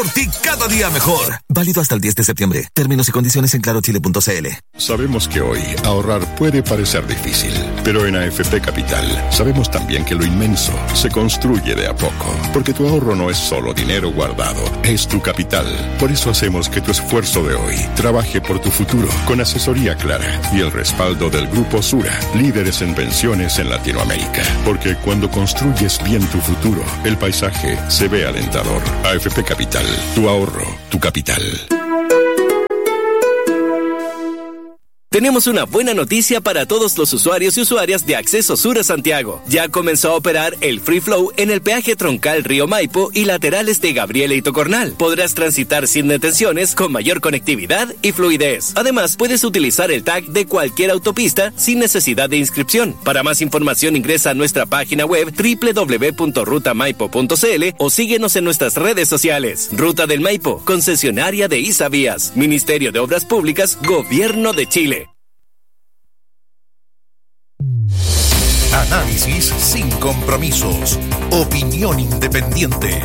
por ti cada día mejor. Válido hasta el 10 de septiembre. Términos y condiciones en clarochile.cl. Sabemos que hoy ahorrar puede parecer difícil, pero en AFP Capital sabemos también que lo inmenso se construye de a poco, porque tu ahorro no es solo dinero guardado, es tu capital. Por eso hacemos que tu esfuerzo de hoy trabaje por tu futuro, con asesoría clara y el respaldo del Grupo Sura, líderes en pensiones en Latinoamérica. Porque cuando construyes bien tu futuro, el paisaje se ve alentador. AFP Capital, tu ahorro, tu capital. Tenemos una buena noticia para todos los usuarios y usuarias de Acceso Sur a Santiago. Ya comenzó a operar el Free Flow en el peaje troncal Río Maipo y laterales de Gabriela y Tocornal. Podrás transitar sin detenciones con mayor conectividad y fluidez. Además, puedes utilizar el tag de cualquier autopista sin necesidad de inscripción. Para más información ingresa a nuestra página web www.rutamaipo.cl o síguenos en nuestras redes sociales. Ruta del Maipo, concesionaria de Isavías, Ministerio de Obras Públicas, Gobierno de Chile. Análisis sin compromisos. Opinión independiente.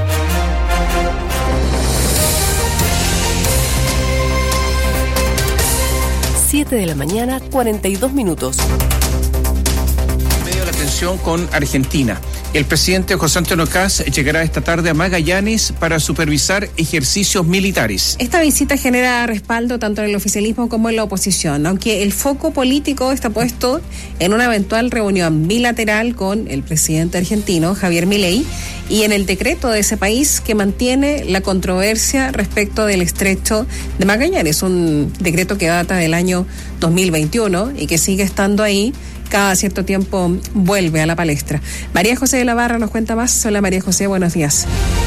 Siete de la mañana, 42 minutos. Medio de la tensión con Argentina. El presidente José Antonio Kast llegará esta tarde a Magallanes para supervisar ejercicios militares. Esta visita genera respaldo tanto en el oficialismo como en la oposición, aunque el foco político está puesto en una eventual reunión bilateral con el presidente argentino, Javier Milei, y en el decreto de ese país que mantiene la controversia respecto del estrecho de Magallanes, un decreto que data del año 2021 y que sigue estando ahí. Cada cierto tiempo vuelve a la palestra. María José de la Barra nos cuenta más. Hola María José, buenos días.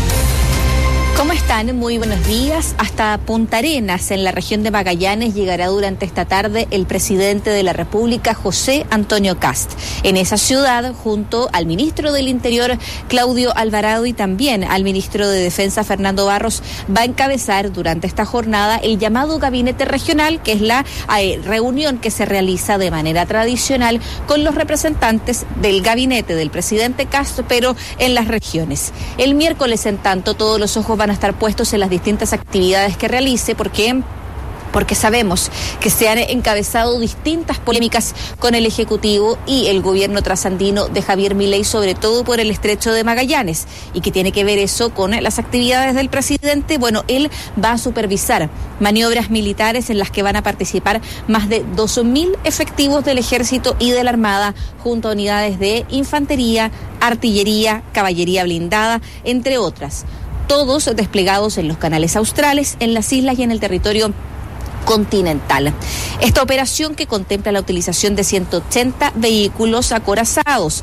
¿Cómo están? Muy buenos días. Hasta Punta Arenas, en la región de Magallanes, llegará durante esta tarde el presidente de la República, José Antonio Kast. En esa ciudad, junto al ministro del Interior, Claudio Alvarado, y también al ministro de Defensa, Fernando Barros, va a encabezar durante esta jornada el llamado Gabinete Regional, que es la reunión que se realiza de manera tradicional con los representantes del gabinete del presidente Kast, pero en las regiones. El miércoles, en tanto, todos los ojos van a estar puestos en las distintas actividades que realice, porque sabemos que se han encabezado distintas polémicas con el Ejecutivo y el gobierno trasandino de Javier Milei, sobre todo por el estrecho de Magallanes, y que tiene que ver eso con las actividades del presidente. Bueno, él va a supervisar maniobras militares en las que van a participar más de 2.000 efectivos del Ejército y de la Armada, junto a unidades de infantería, artillería, caballería blindada, entre otras. Todos desplegados en los canales australes, en las islas y en el territorio continental. Esta operación, que contempla la utilización de 180 vehículos acorazados,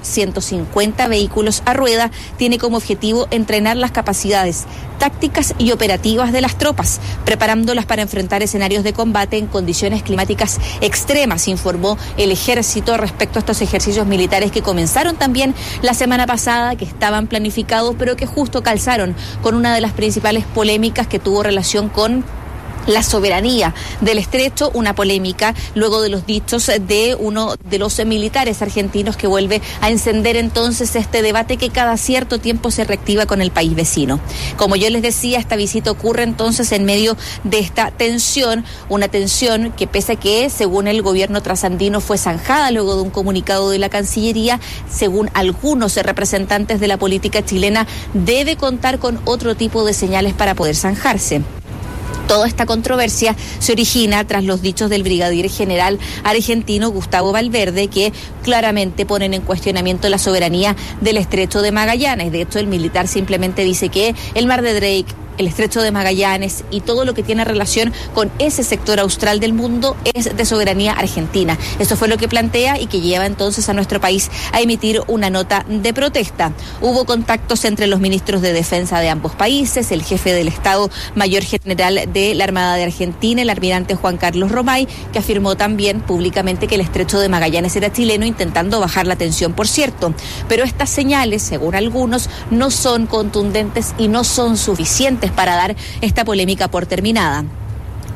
150 vehículos a rueda, tiene como objetivo entrenar las capacidades tácticas y operativas de las tropas, preparándolas para enfrentar escenarios de combate en condiciones climáticas extremas, informó el Ejército respecto a estos ejercicios militares que comenzaron también la semana pasada, que estaban planificados, pero que justo calzaron con una de las principales polémicas que tuvo relación con la soberanía del estrecho, una polémica luego de los dichos de uno de los militares argentinos, que vuelve a encender entonces este debate que cada cierto tiempo se reactiva con el país vecino. Como yo les decía, esta visita ocurre entonces en medio de esta tensión, una tensión que, pese a que según el gobierno trasandino fue zanjada luego de un comunicado de la Cancillería, según algunos representantes de la política chilena, debe contar con otro tipo de señales para poder zanjarse. Toda esta controversia se origina tras los dichos del brigadier general argentino Gustavo Valverde, que claramente ponen en cuestionamiento la soberanía del estrecho de Magallanes. De hecho, el militar simplemente dice que el mar de Drake, el estrecho de Magallanes y todo lo que tiene relación con ese sector austral del mundo es de soberanía argentina. Eso fue lo que plantea y que lleva entonces a nuestro país a emitir una nota de protesta. Hubo contactos entre los ministros de defensa de ambos países, el jefe del Estado Mayor General de la Armada de Argentina, el almirante Juan Carlos Romay, que afirmó también públicamente que el estrecho de Magallanes era chileno, intentando bajar la tensión, por cierto. Pero estas señales, según algunos, no son contundentes y no son suficientes para dar esta polémica por terminada.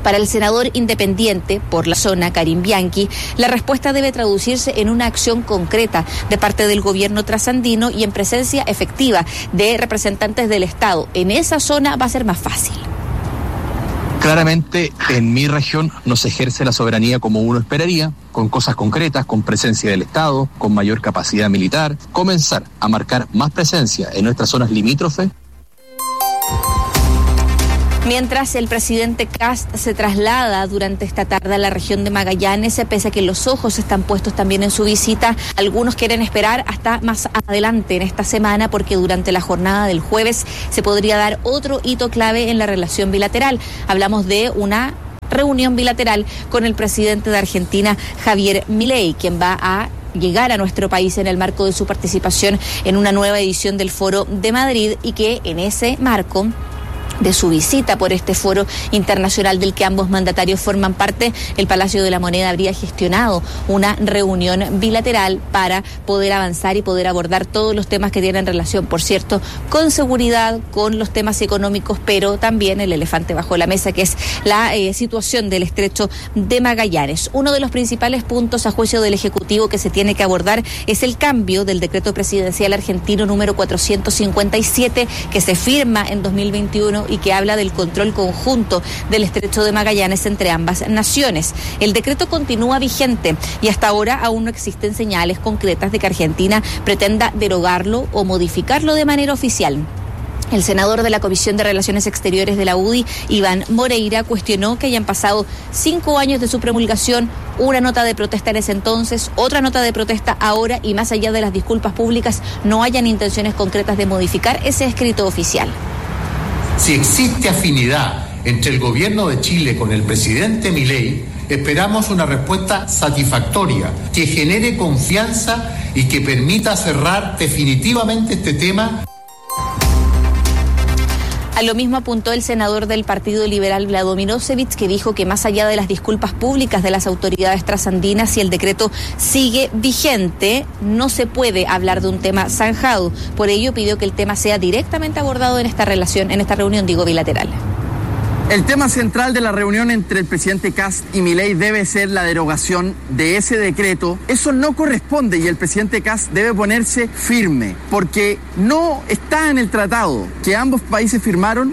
Para el senador independiente por la zona, Karim Bianchi, la respuesta debe traducirse en una acción concreta de parte del gobierno trasandino y en presencia efectiva de representantes del Estado. En esa zona va a ser más fácil. Claramente, en mi región no se ejerce la soberanía como uno esperaría, con cosas concretas, con presencia del Estado, con mayor capacidad militar, comenzar a marcar más presencia en nuestras zonas limítrofes. Mientras el presidente Kast se traslada durante esta tarde a la región de Magallanes, pese a que los ojos están puestos también en su visita, algunos quieren esperar hasta más adelante en esta semana porque durante la jornada del jueves se podría dar otro hito clave en la relación bilateral. Hablamos de una reunión bilateral con el presidente de Argentina, Javier Milei, quien va a llegar a nuestro país en el marco de su participación en una nueva edición del Foro de Madrid y que en ese marco de su visita por este foro internacional del que ambos mandatarios forman parte, el Palacio de la Moneda habría gestionado una reunión bilateral para poder avanzar y poder abordar todos los temas que tienen relación, por cierto, con seguridad, con los temas económicos, pero también el elefante bajo la mesa, que es la situación del Estrecho de Magallanes. Uno de los principales puntos a juicio del Ejecutivo que se tiene que abordar es el cambio del decreto presidencial argentino número 457 que se firma en 2021 y que habla del control conjunto del Estrecho de Magallanes entre ambas naciones. El decreto continúa vigente y hasta ahora aún no existen señales concretas de que Argentina pretenda derogarlo o modificarlo de manera oficial. El senador de la Comisión de Relaciones Exteriores de la UDI, Iván Moreira, cuestionó que hayan pasado 5 años de su promulgación, una nota de protesta en ese entonces, otra nota de protesta ahora y más allá de las disculpas públicas no hayan intenciones concretas de modificar ese escrito oficial. Si existe afinidad entre el gobierno de Chile con el presidente Milei, esperamos una respuesta satisfactoria que genere confianza y que permita cerrar definitivamente este tema. A lo mismo apuntó el senador del Partido Liberal, Vlado Milosevic, que dijo que más allá de las disculpas públicas de las autoridades trasandinas, si el decreto sigue vigente, no se puede hablar de un tema zanjado. Por ello pidió que el tema sea directamente abordado en esta reunión bilateral. El tema central de la reunión entre el presidente Kast y Milei debe ser la derogación de ese decreto. Eso no corresponde y el presidente Kast debe ponerse firme, porque no está en el tratado que ambos países firmaron.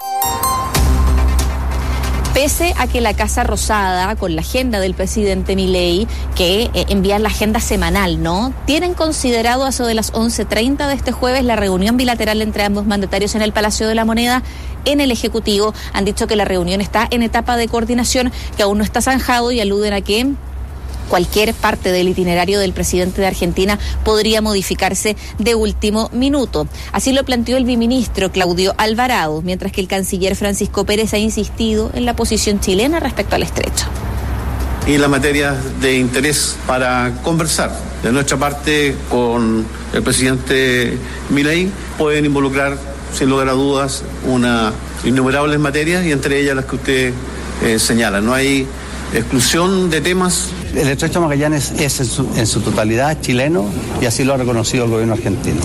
Pese a que la Casa Rosada, con la agenda del presidente Milei, que envían la agenda semanal, ¿no? Tienen considerado a eso de las 11:30 de este jueves la reunión bilateral entre ambos mandatarios en el Palacio de la Moneda. En el Ejecutivo han dicho que la reunión está en etapa de coordinación, que aún no está zanjado y aluden a que cualquier parte del itinerario del presidente de Argentina podría modificarse de último minuto. Así lo planteó el viceministro Claudio Alvarado, mientras que el canciller Francisco Pérez ha insistido en la posición chilena respecto al estrecho. Y la materia de interés para conversar. De nuestra parte, con el presidente Milei, pueden involucrar, sin lugar a dudas, innumerables materias y entre ellas las que usted señala. No hay exclusión de temas. El Estrecho de Magallanes es en su totalidad chileno y así lo ha reconocido el gobierno argentino.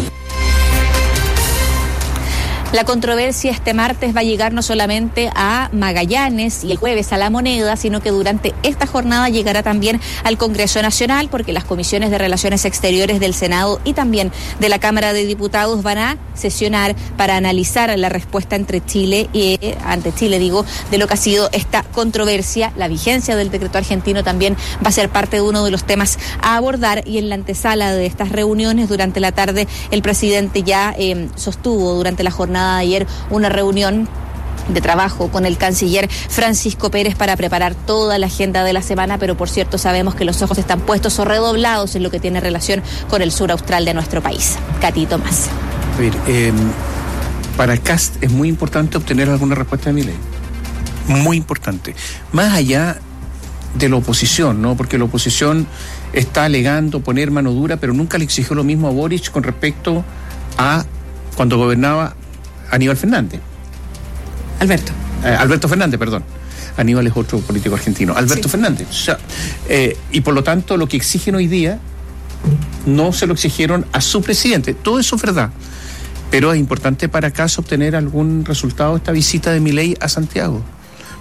La controversia este martes va a llegar no solamente a Magallanes y el jueves a La Moneda, sino que durante esta jornada llegará también al Congreso Nacional, porque las comisiones de Relaciones Exteriores del Senado y también de la Cámara de Diputados van a sesionar para analizar la respuesta ante Chile, de lo que ha sido esta controversia. La vigencia del decreto argentino también va a ser parte de uno de los temas a abordar, y en la antesala de estas reuniones durante la tarde el presidente ya sostuvo durante la jornada de ayer una reunión de trabajo con el canciller Francisco Pérez para preparar toda la agenda de la semana, pero por cierto sabemos que los ojos están puestos o redoblados en lo que tiene relación con el sur austral de nuestro país. Katy Tomás. A ver, para Kast es muy importante obtener alguna respuesta de Milei. Muy importante. Más allá de la oposición, ¿no? Porque la oposición está alegando poner mano dura, pero nunca le exigió lo mismo a Boric con respecto a cuando gobernaba Aníbal Fernández. Alberto Fernández, perdón. Aníbal es otro político argentino. Alberto Fernández. O sea, y por lo tanto, lo que exigen hoy día no se lo exigieron a su presidente. Todo eso es verdad. Pero es importante para Kast obtener algún resultado de esta visita de Milei a Santiago.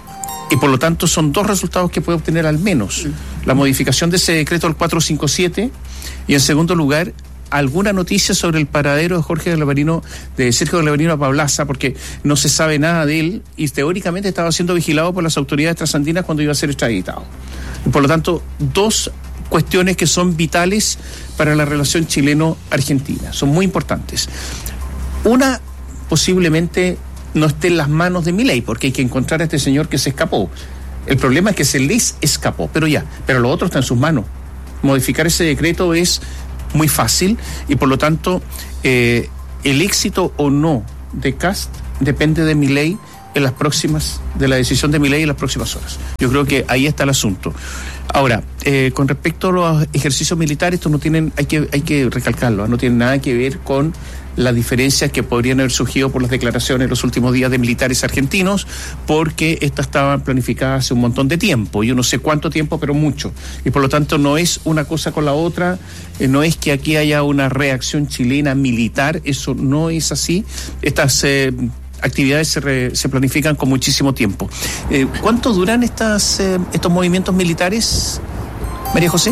Y por lo tanto son dos resultados que puede obtener al menos. La modificación de ese decreto al 457 y en segundo lugar alguna noticia sobre el paradero de Sergio Glavarino a Pablaza, porque no se sabe nada de él y teóricamente estaba siendo vigilado por las autoridades trasandinas cuando iba a ser extraditado. Y por lo tanto, dos cuestiones que son vitales para la relación chileno-argentina, son muy importantes. Una, posiblemente no esté en las manos de Milei, porque hay que encontrar a este señor que se escapó. El problema es que se les escapó, pero lo otro está en sus manos. Modificar ese decreto es muy fácil y por lo tanto el éxito o no de Kast depende de Milei de la decisión de Milei en las próximas horas. Yo creo que ahí está el asunto. Ahora, con respecto a los ejercicios militares, estos no tienen, hay que recalcarlo, no tienen nada que ver con las diferencias que podrían haber surgido por las declaraciones en los últimos días de militares argentinos, porque estas estaban planificadas hace un montón de tiempo, yo no sé cuánto tiempo, pero mucho, y por lo tanto no es una cosa con la otra, no es que aquí haya una reacción chilena militar, eso no es así. Estas actividades se planifican con muchísimo tiempo. ¿Cuánto duran estos movimientos militares, María José?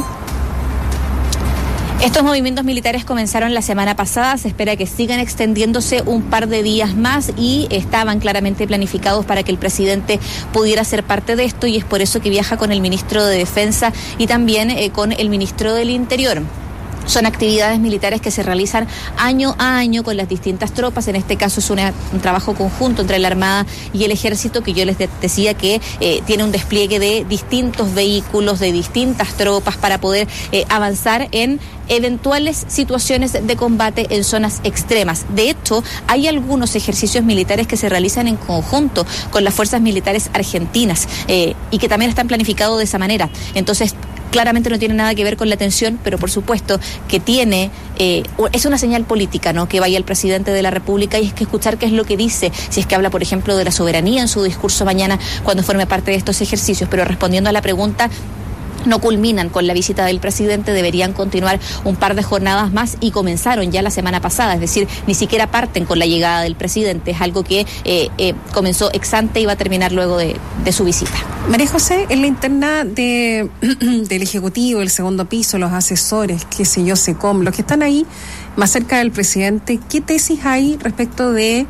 Estos movimientos militares comenzaron la semana pasada, se espera que sigan extendiéndose un par de días más y estaban claramente planificados para que el presidente pudiera ser parte de esto y es por eso que viaja con el ministro de Defensa y también con el ministro del Interior. Son actividades militares que se realizan año a año con las distintas tropas. En este caso es un trabajo conjunto entre la Armada y el Ejército, que yo les decía que tiene un despliegue de distintos vehículos, de distintas tropas para poder avanzar en eventuales situaciones de combate en zonas extremas. De hecho, hay algunos ejercicios militares que se realizan en conjunto con las fuerzas militares argentinas y que también están planificados de esa manera. Entonces, claramente no tiene nada que ver con la tensión, pero por supuesto que tiene, es una señal política, ¿no?, que vaya el presidente de la República y es que escuchar qué es lo que dice, si es que habla, por ejemplo, de la soberanía en su discurso mañana cuando forme parte de estos ejercicios. Pero respondiendo a la pregunta, no culminan con la visita del presidente, deberían continuar un par de jornadas más y comenzaron ya la semana pasada, es decir, ni siquiera parten con la llegada del presidente, es algo que comenzó ex ante y va a terminar luego de su visita. María José, en la interna del Ejecutivo, el segundo piso, los asesores, qué sé yo, SECOM, los que están ahí más cerca del presidente, ¿qué tesis hay respecto de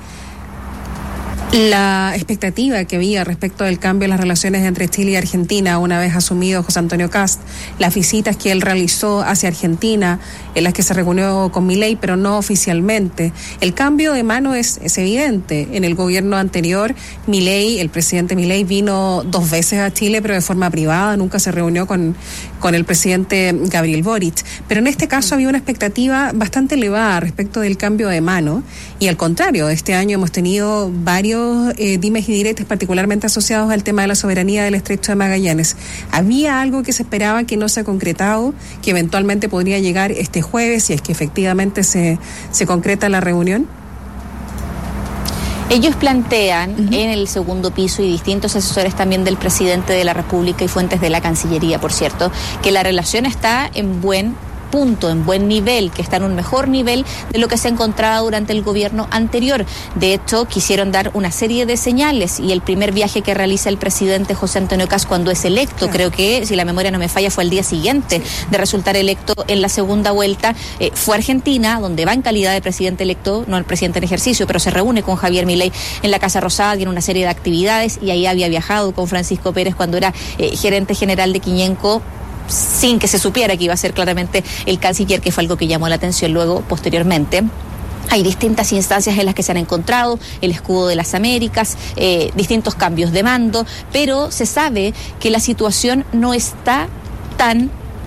la expectativa que había respecto del cambio en las relaciones entre Chile y Argentina una vez asumido José Antonio Kast, las visitas que él realizó hacia Argentina, en las que se reunió con Milei, pero no oficialmente? El cambio de mano es evidente. En el gobierno anterior, el presidente Milei vino 2 veces a Chile, pero de forma privada, nunca se reunió con el presidente Gabriel Boric. Pero en este caso había una expectativa bastante elevada respecto del cambio de mano, y al contrario, este año hemos tenido varios dimes y diretes, particularmente asociados al tema de la soberanía del Estrecho de Magallanes. ¿Había algo que se esperaba que no se ha concretado, que eventualmente podría llegar este jueves, si es que efectivamente se concreta la reunión? Ellos plantean en el segundo piso, y distintos asesores también del presidente de la República y fuentes de la Cancillería, por cierto, que la relación está en buen punto, en buen nivel, que está en un mejor nivel de lo que se encontraba durante el gobierno anterior. De hecho, quisieron dar una serie de señales, y el primer viaje que realiza el presidente José Antonio Kast cuando es electo, creo que, si la memoria no me falla, fue al día siguiente de resultar electo en la segunda vuelta, fue a Argentina, donde va en calidad de presidente electo, no el presidente en ejercicio, pero se reúne con Javier Milei en la Casa Rosada, tiene una serie de actividades, y ahí había viajado con Francisco Pérez cuando era gerente general de Quiñenco, sin que se supiera que iba a ser claramente el canciller, que fue algo que llamó la atención luego, posteriormente. Hay distintas instancias en las que se han encontrado, el escudo de las Américas, distintos cambios de mando, pero se sabe que la situación no está tan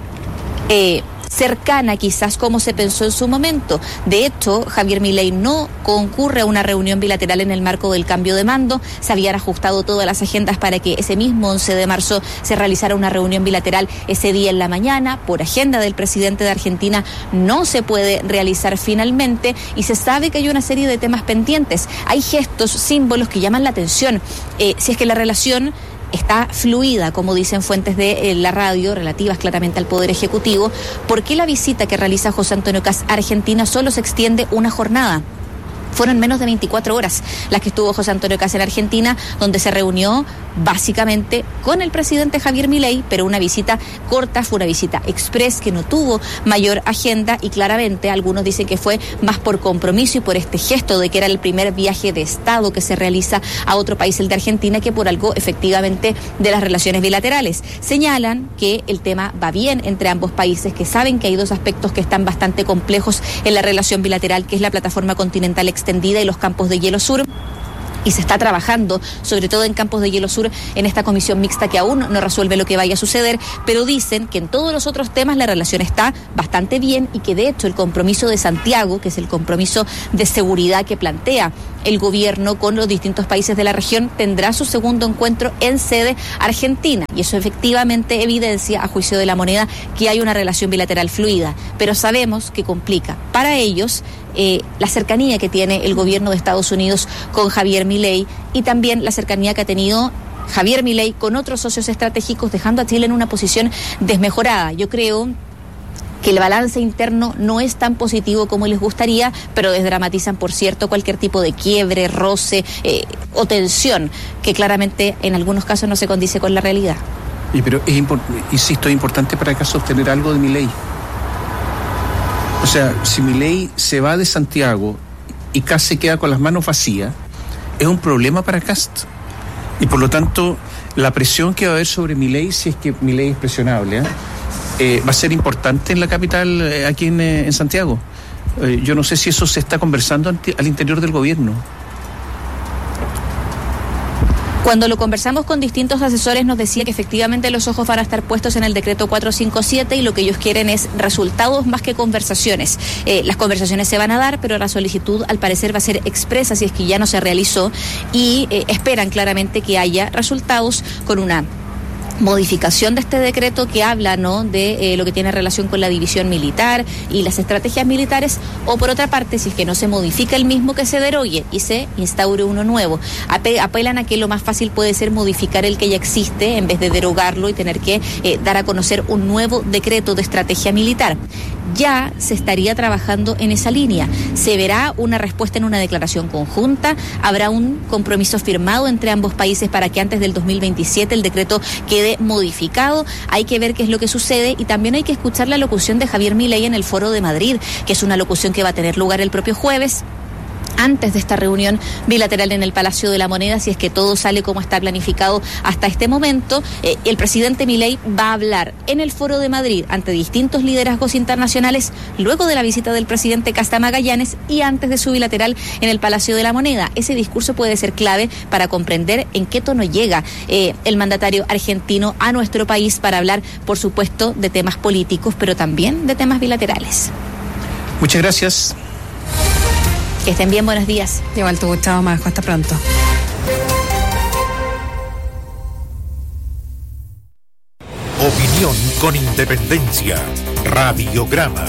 cercana quizás como se pensó en su momento. De hecho, Javier Milei no concurre a una reunión bilateral en el marco del cambio de mando. Se habían ajustado todas las agendas para que ese mismo 11 de marzo se realizara una reunión bilateral ese día en la mañana. Por agenda del presidente de Argentina no se puede realizar finalmente, y se sabe que hay una serie de temas pendientes. Hay gestos, símbolos que llaman la atención. Si es que la relación está fluida, como dicen fuentes de la radio, relativas claramente al Poder Ejecutivo, ¿por qué la visita que realiza José Antonio Kast a Argentina solo se extiende una jornada? Fueron menos de 24 horas las que estuvo José Antonio Kast en Argentina, donde se reunió básicamente con el presidente Javier Milei, pero una visita corta, fue una visita express que no tuvo mayor agenda y claramente algunos dicen que fue más por compromiso y por este gesto de que era el primer viaje de Estado que se realiza a otro país, el de Argentina, que por algo efectivamente de las relaciones bilaterales. Señalan que el tema va bien entre ambos países, que saben que hay dos aspectos que están bastante complejos en la relación bilateral, que es la plataforma continental extendida y los campos de hielo sur. Y se está trabajando, sobre todo en campos de hielo sur, en esta comisión mixta que aún no resuelve lo que vaya a suceder, pero dicen que en todos los otros temas la relación está bastante bien y que de hecho el compromiso de Santiago, que es el compromiso de seguridad que plantea el gobierno con los distintos países de la región, tendrá su segundo encuentro en sede argentina. Y eso efectivamente evidencia, a juicio de La Moneda, que hay una relación bilateral fluida. Pero sabemos que complica para ellos la cercanía que tiene el gobierno de Estados Unidos con Javier Milei y también la cercanía que ha tenido Javier Milei con otros socios estratégicos, dejando a Chile en una posición desmejorada. Yo creo que el balance interno no es tan positivo como les gustaría, pero desdramatizan, por cierto, cualquier tipo de quiebre, roce o tensión, que claramente en algunos casos no se condice con la realidad. Pero insisto, es importante para acá sostener algo de Milei. O sea, si Milei se va de Santiago y Kast se queda con las manos vacías, es un problema para Kast. Y por lo tanto, la presión que va a haber sobre Milei, si es que Milei es presionable, va a ser importante en la capital, aquí en Santiago. Yo no sé si eso se está conversando al interior del gobierno. Cuando lo conversamos con distintos asesores nos decía que efectivamente los ojos van a estar puestos en el decreto 457 y lo que ellos quieren es resultados más que conversaciones. Las conversaciones se van a dar, pero la solicitud al parecer va a ser expresa si es que ya no se realizó y esperan claramente que haya resultados con una modificación de este decreto que habla, ¿no?, de lo que tiene relación con la división militar y las estrategias militares, o por otra parte, si es que no se modifica el mismo, que se derogue y se instaure uno nuevo. Apelan a que lo más fácil puede ser modificar el que ya existe en vez de derogarlo y tener que dar a conocer un nuevo decreto de estrategia militar. Ya se estaría trabajando en esa línea. Se verá una respuesta en una declaración conjunta, habrá un compromiso firmado entre ambos países para que antes del 2027 el decreto quede modificado. Hay que ver qué es lo que sucede y también hay que escuchar la locución de Javier Milei en el Foro de Madrid, que es una locución que va a tener lugar el propio jueves, antes de esta reunión bilateral en el Palacio de la Moneda, si es que todo sale como está planificado hasta este momento. El presidente Milei va a hablar en el Foro de Madrid ante distintos liderazgos internacionales luego de la visita del presidente Kast a Magallanes y antes de su bilateral en el Palacio de la Moneda. Ese discurso puede ser clave para comprender en qué tono llega el mandatario argentino a nuestro país para hablar, por supuesto, de temas políticos, pero también de temas bilaterales. Muchas gracias. Que estén bien, buenos días. Igual tú, Gustavo Majo, hasta pronto. Opinión con independencia. Radiograma.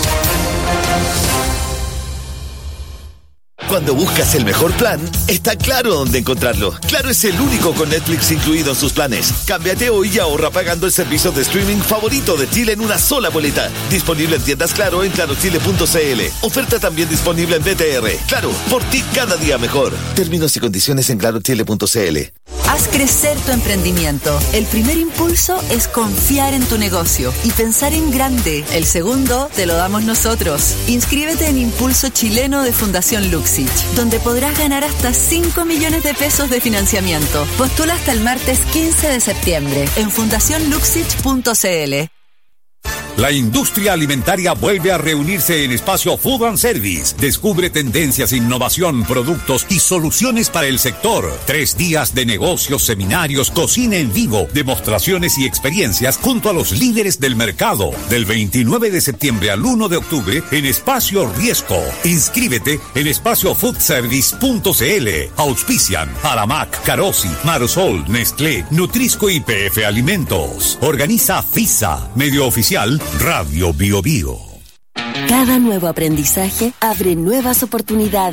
Cuando buscas el mejor plan, está Claro dónde encontrarlo. Claro es el único con Netflix incluido en sus planes. Cámbiate hoy y ahorra pagando el servicio de streaming favorito de Chile en una sola boleta. Disponible en tiendas Claro en clarochile.cl. Oferta también disponible en BTR. Claro, por ti cada día mejor. Términos y condiciones en clarochile.cl. Haz crecer tu emprendimiento. El primer impulso es confiar en tu negocio y pensar en grande. El segundo te lo damos nosotros. Inscríbete en Impulso Chileno de Fundación Luxich, donde podrás ganar hasta 5 millones de pesos de financiamiento. Postula hasta el martes 15 de septiembre en fundacionluxich.cl. La industria alimentaria vuelve a reunirse en Espacio Food and Service. Descubre tendencias, innovación, productos y soluciones para el sector. 3 días de negocios, seminarios, cocina en vivo, demostraciones y experiencias junto a los líderes del mercado. Del 29 de septiembre al 1 de octubre en Espacio Riesco. Inscríbete en espaciofoodservice.cl. Auspician Aramac, Carosi, Marosol, Nestlé, Nutrisco y PF Alimentos. Organiza FISA, medio oficial Radio Bio Bio. Cada nuevo aprendizaje abre nuevas oportunidades.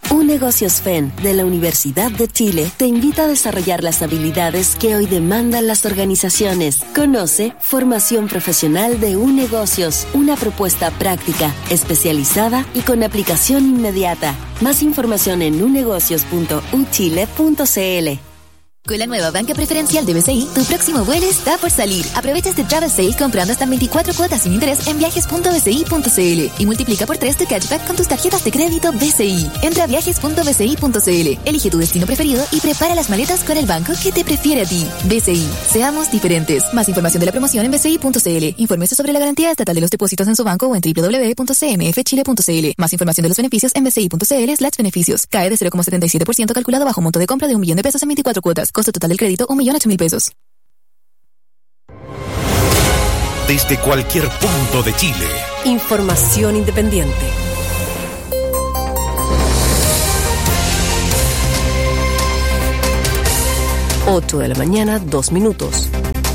Unegocios FEN de la Universidad de Chile te invita a desarrollar las habilidades que hoy demandan las organizaciones. Conoce Formación Profesional de Unegocios, una propuesta práctica, especializada y con aplicación inmediata. Más información en unegocios.uchile.cl. Con la nueva banca preferencial de BCI, tu próximo vuelo está por salir. Aprovecha este travel sale comprando hasta 24 cuotas sin interés en viajes.bci.cl y multiplica por 3 tu cashback con tus tarjetas de crédito BCI. Entra a viajes.bci.cl, elige tu destino preferido y prepara las maletas con el banco que te prefiere a ti. BCI, seamos diferentes. Más información de la promoción en bci.cl. Infórmese sobre la garantía estatal de los depósitos en su banco o en www.cmfchile.cl. Más información de los beneficios en bci.cl/beneficios. Cae de 0,77% calculado bajo monto de compra de $1.000.000 en 24 cuotas. Costo total del crédito, $1.008.000. Desde cualquier punto de Chile. Información independiente. Ocho de la mañana, 2 minutos.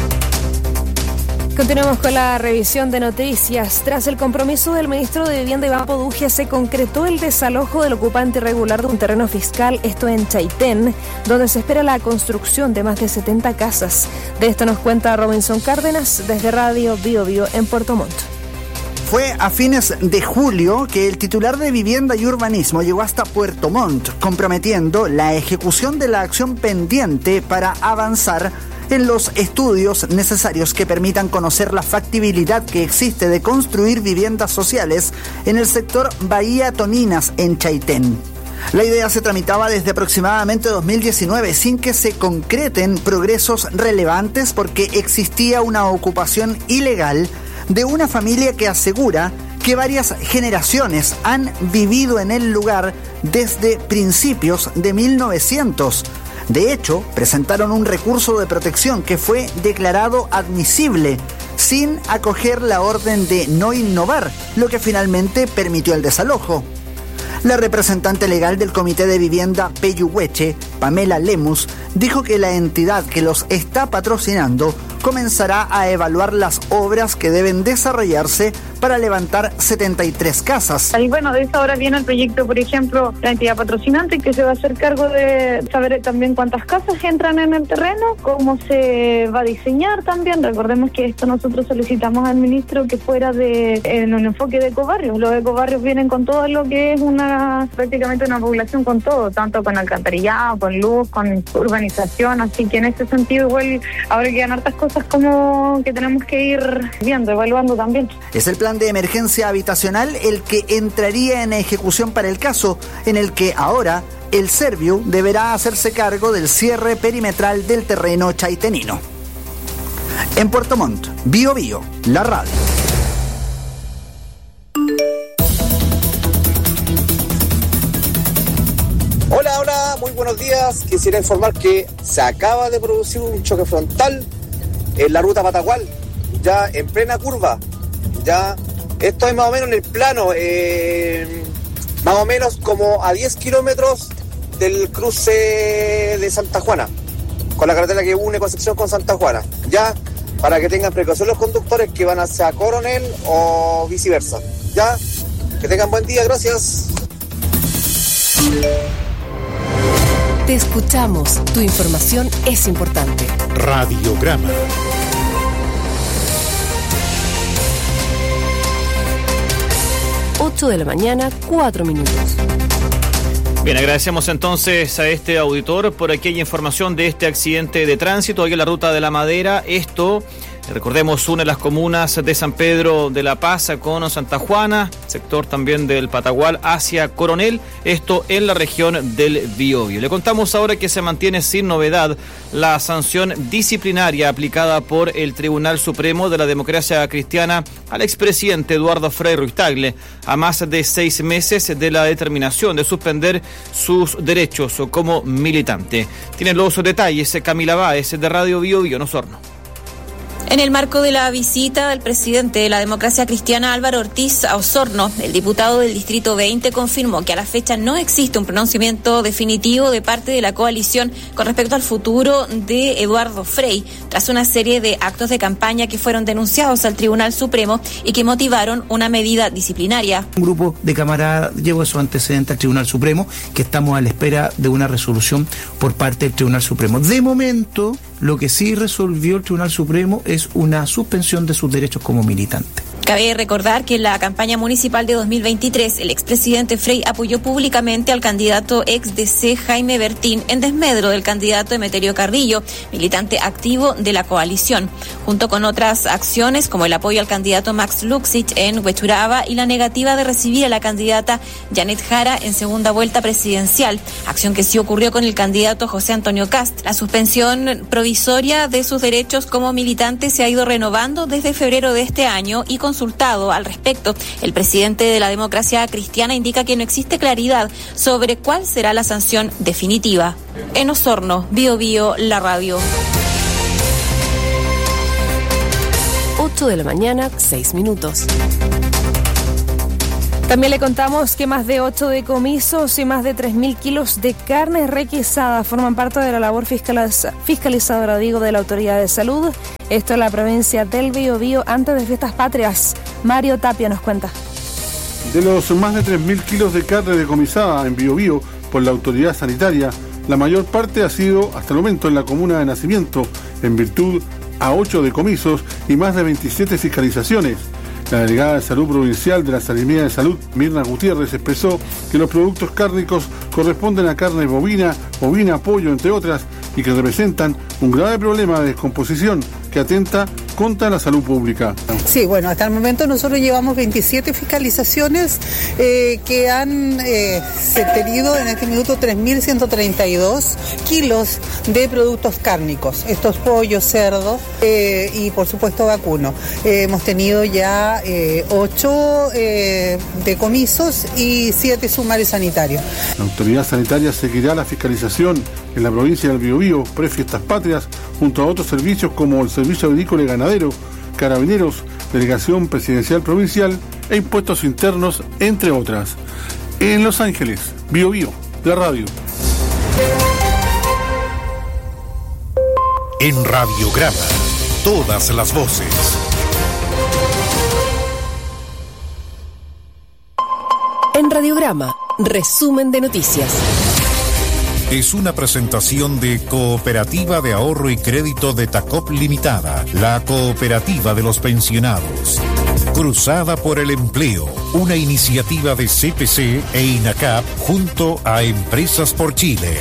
Continuamos con la revisión de noticias. Tras el compromiso del ministro de Vivienda Iván Podujia, se concretó el desalojo del ocupante irregular de un terreno fiscal, esto en Chaitén, donde se espera la construcción de más de 70 casas. De esto nos cuenta Robinson Cárdenas desde Radio Bio Bio en Puerto Montt. Fue a fines de julio que el titular de Vivienda y Urbanismo llegó hasta Puerto Montt, comprometiendo la ejecución de la acción pendiente para avanzar en los estudios necesarios que permitan conocer la factibilidad que existe de construir viviendas sociales en el sector Bahía Toninas, en Chaitén. La idea se tramitaba desde aproximadamente 2019 sin que se concreten progresos relevantes porque existía una ocupación ilegal de una familia que asegura que varias generaciones han vivido en el lugar desde principios de 1900. De hecho, presentaron un recurso de protección que fue declarado admisible, sin acoger la orden de no innovar, lo que finalmente permitió el desalojo. La representante legal del Comité de Vivienda Peyuhueche, Pamela Lemus, dijo que la entidad que los está patrocinando comenzará a evaluar las obras que deben desarrollarse para levantar 73 casas. Y bueno, de esa hora viene el proyecto, por ejemplo, la entidad patrocinante que se va a hacer cargo de saber también cuántas casas entran en el terreno, cómo se va a diseñar también. Recordemos que esto nosotros solicitamos al ministro que fuera en un enfoque de ecobarrios. Los ecobarrios vienen con todo lo que es prácticamente una población con todo, tanto con alcantarillado, con luz, con urbanización, así que en ese sentido igual ahora quedan hartas cosas como que tenemos que ir viendo, evaluando también. Es el plan de emergencia habitacional el que entraría en ejecución para el caso, en el que ahora el Serviu deberá hacerse cargo del cierre perimetral del terreno chaitenino. En Puerto Montt, Bio Bio, la radio. Hola, muy buenos días. Quisiera informar que se acaba de producir un choque frontal en la ruta Patagual, ya en plena curva. Ya, esto es más o menos en el plano, más o menos como a 10 kilómetros del cruce de Santa Juana, con la carretera que une Concepción con Santa Juana. Ya, para que tengan precaución los conductores que van hacia Coronel o viceversa. Ya, que tengan buen día, gracias. Te escuchamos, tu información es importante. Radiograma. Ocho de la mañana, 4 minutos. Bien, agradecemos entonces a este auditor por aquella información de este accidente de tránsito aquí en la ruta de la Madera. Esto, recordemos, une las comunas de San Pedro de la Paz con Santa Juana, sector también del Patagual hacia Coronel, esto en la región del Biobío. Le contamos ahora que se mantiene sin novedad la sanción disciplinaria aplicada por el Tribunal Supremo de la Democracia Cristiana al expresidente Eduardo Frei Ruiz-Tagle, a más de 6 meses de la determinación de suspender sus derechos como militante. Tienen los detalles Camila Báez de Radio Bio Bio en Osorno. En el marco de la visita del presidente de la Democracia Cristiana Álvaro Ortiz a Osorno, el diputado del Distrito 20 confirmó que a la fecha no existe un pronunciamiento definitivo de parte de la coalición con respecto al futuro de Eduardo Frei, tras una serie de actos de campaña que fueron denunciados al Tribunal Supremo y que motivaron una medida disciplinaria. Un grupo de camaradas llevó esos antecedentes al Tribunal Supremo, que estamos a la espera de una resolución por parte del Tribunal Supremo. De momento, lo que sí resolvió el Tribunal Supremo es una suspensión de sus derechos como militante. Cabe recordar que en la campaña municipal de 2023, el expresidente Frei apoyó públicamente al candidato ex DC Jaime Bertín en desmedro del candidato Emeterio Carrillo, militante activo de la coalición, junto con otras acciones como el apoyo al candidato Max Luxich en Huechuraba y la negativa de recibir a la candidata Janet Jara en segunda vuelta presidencial, acción que sí ocurrió con el candidato José Antonio Kast. La suspensión provisoria de sus derechos como militante se ha ido renovando desde febrero de este año y consultado al respecto, el presidente de la Democracia Cristiana indica que no existe claridad sobre cuál será la sanción definitiva. En Osorno, Bío Bío, la radio. 8 de la mañana, 6 minutos. También le contamos que más de 8 decomisos y más de 3.000 kilos de carne requisada forman parte de la labor fiscalizadora, de la Autoridad de Salud. Esto en la provincia del Biobío antes de Fiestas Patrias. Mario Tapia nos cuenta. De los más de 3.000 kilos de carne decomisada en Biobío por la Autoridad Sanitaria, la mayor parte ha sido hasta el momento en la comuna de Nacimiento, en virtud a 8 decomisos y más de 27 fiscalizaciones. La delegada de Salud Provincial de la Seremía de Salud, Mirna Gutiérrez, expresó que los productos cárnicos corresponden a carne bovina, pollo, entre otras, y que representan un grave problema de descomposición que atenta contra la salud pública. Sí, bueno, hasta el momento nosotros llevamos 27 fiscalizaciones que han tenido en este minuto 3.132 kilos de productos cárnicos, estos pollos, cerdos y por supuesto vacuno. Hemos tenido ya 8 decomisos y 7 sumarios sanitarios. La autoridad sanitaria seguirá la fiscalización en la provincia del Biobío pre-Fiestas Patrias junto a otros servicios como el Servicio Agrícola y Ganadero, Carabineros, Delegación Presidencial Provincial e Impuestos Internos, entre otras. En Los Ángeles, Biobío, la radio. En Radiograma, todas las voces. En Radiograma, resumen de noticias. Es una presentación de Cooperativa de Ahorro y Crédito de Tacop Limitada, la cooperativa de los pensionados. Cruzada por el Empleo, una iniciativa de CPC e INACAP junto a Empresas por Chile.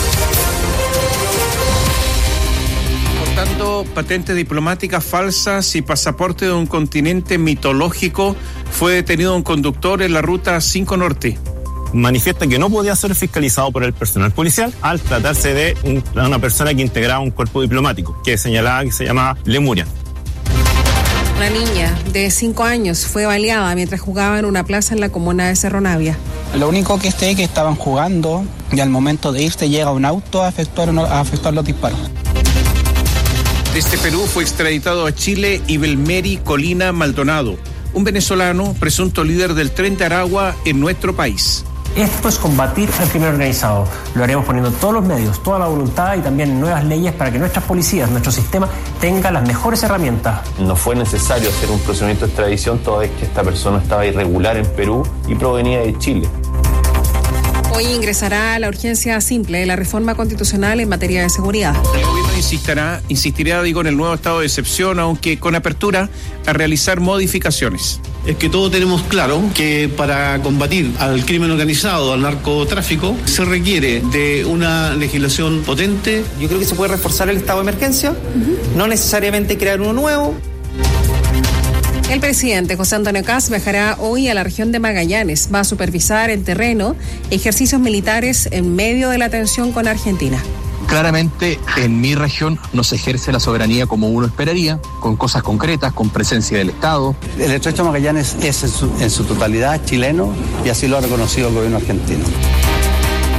Portando patentes diplomáticas falsas y pasaporte de un continente mitológico, fue detenido un conductor en la ruta 5 Norte. Manifiesta que no podía ser fiscalizado por el personal policial al tratarse de una persona que integraba un cuerpo diplomático, que señalaba que se llamaba Lemuria. Una niña de 5 años fue baleada mientras jugaba en una plaza en la comuna de Cerro Navia. Lo único que sé es que estaban jugando y al momento de irse llega un auto a efectuar los disparos. Desde Perú fue extraditado a Chile Ibelmeri Colina Maldonado, un venezolano presunto líder del Tren de Aragua en nuestro país. Esto es combatir al crimen organizado. Lo haremos poniendo todos los medios, toda la voluntad y también nuevas leyes para que nuestras policías, nuestro sistema, tengan las mejores herramientas. No fue necesario hacer un procedimiento de extradición toda vez que esta persona estaba irregular en Perú y provenía de Chile. Hoy ingresará la urgencia simple de la reforma constitucional en materia de seguridad. El gobierno insistirá en el nuevo estado de excepción, aunque con apertura a realizar modificaciones. Es que todos tenemos claro que para combatir al crimen organizado, al narcotráfico, se requiere de una legislación potente. Yo creo que se puede reforzar el estado de emergencia, no necesariamente crear uno nuevo. El presidente José Antonio Kast viajará hoy a la región de Magallanes. Va a supervisar en terreno ejercicios militares en medio de la tensión con Argentina. Claramente en mi región no se ejerce la soberanía como uno esperaría, con cosas concretas, con presencia del Estado. El Estrecho de Magallanes es en su totalidad chileno y así lo ha reconocido el gobierno argentino.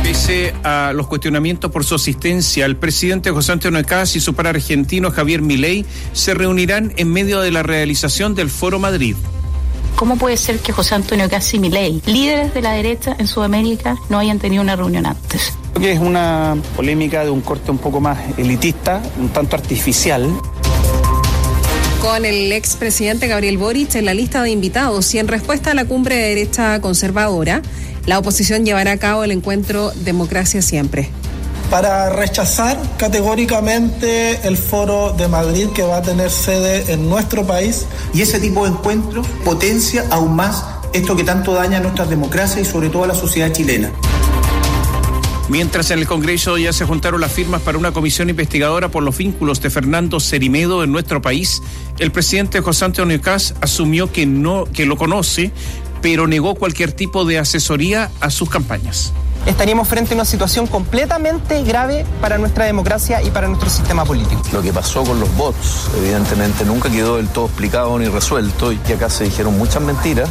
Pese a los cuestionamientos por su asistencia, el presidente José Antonio Kast y su par argentino Javier Milei se reunirán en medio de la realización del Foro Madrid. ¿Cómo puede ser que José Antonio Kast y Milei, líderes de la derecha en Sudamérica, no hayan tenido una reunión antes? Creo que es una polémica de un corte un poco más elitista, un tanto artificial. Con el expresidente Gabriel Boric en la lista de invitados y en respuesta a la cumbre de derecha conservadora, la oposición llevará a cabo el encuentro Democracia Siempre. Para rechazar categóricamente el Foro de Madrid, que va a tener sede en nuestro país. Y ese tipo de encuentro potencia aún más esto que tanto daña a nuestras democracias y sobre todo a la sociedad chilena. Mientras en el Congreso ya se juntaron las firmas para una comisión investigadora por los vínculos de Fernando Cerime en nuestro país, el presidente José Antonio Kast asumió que lo conoce, pero negó cualquier tipo de asesoría a sus campañas. Estaríamos frente a una situación completamente grave para nuestra democracia y para nuestro sistema político. Lo que pasó con los bots, evidentemente, nunca quedó del todo explicado ni resuelto, y que acá se dijeron muchas mentiras.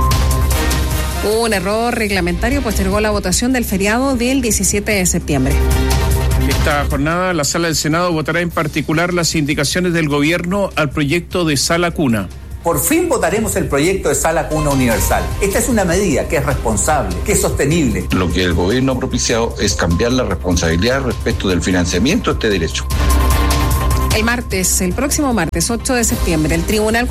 Un error reglamentario postergó la votación del feriado del 17 de septiembre. Esta jornada, la Sala del Senado votará en particular las indicaciones del gobierno al proyecto de Sala Cuna. Por fin votaremos el proyecto de Sala Cuna Universal. Esta es una medida que es responsable, que es sostenible. Lo que el gobierno ha propiciado es cambiar la responsabilidad respecto del financiamiento de este derecho. El próximo martes 8 de septiembre, el Tribunal